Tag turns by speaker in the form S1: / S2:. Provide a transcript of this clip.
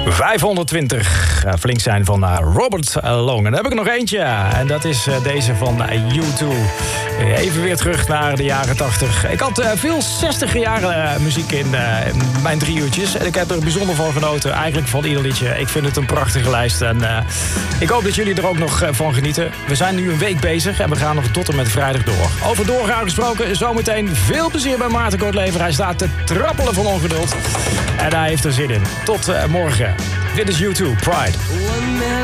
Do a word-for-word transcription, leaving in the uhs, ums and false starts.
S1: vijfhonderdtwintig. Uh, flink zijn van uh, Robert Long. En dan heb ik nog eentje. En dat is uh, deze van uh, U twee. Even weer terug naar de jaren tachtig. Ik had uh, veel zestiger jaren uh, muziek in, uh, in mijn drie uurtjes. En ik heb er bijzonder van genoten. Eigenlijk van ieder liedje. Ik vind het een prachtige lijst. En uh, ik hoop dat jullie er ook nog uh, van genieten. We zijn nu een week bezig. En we gaan nog tot en met vrijdag door. Over doorgaan gesproken. Zometeen veel plezier bij Maarten Kortlever. Hij staat te trappelen van ongeduld. En hij heeft er zin in. Tot uh, morgen. Dit is U twee, Pride.